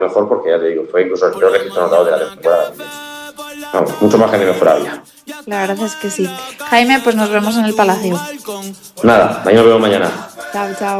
mejor porque ya te digo, fue incluso el peor registro anotado de la temporada. Vamos, mucho margen de mejora había. La verdad es que sí. Jaime, pues nos vemos en el Palacio. Nada, ahí nos vemos mañana. Chao, chao.